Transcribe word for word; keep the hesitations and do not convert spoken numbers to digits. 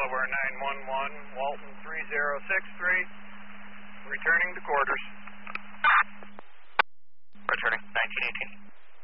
Delaware nine one one, Walton three zero six three, returning to quarters.